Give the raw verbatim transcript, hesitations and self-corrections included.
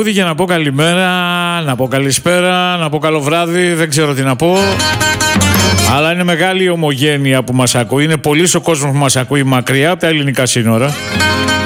τραγούδι για να πω καλημέρα, να πω καλησπέρα, να πω καλό βράδυ, δεν ξέρω τι να πω. Αλλά είναι μεγάλη η ομογένεια που μας ακούει. Είναι πολύς ο κόσμος που μας ακούει μακριά από τα ελληνικά σύνορα.